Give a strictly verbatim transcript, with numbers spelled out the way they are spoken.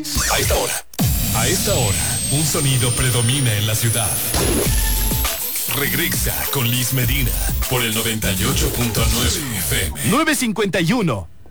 A esta hora. A esta hora, un sonido predomina en la ciudad. Regresa con Liz Medina por el noventa y ocho punto nueve F M. nueve cincuenta y uno.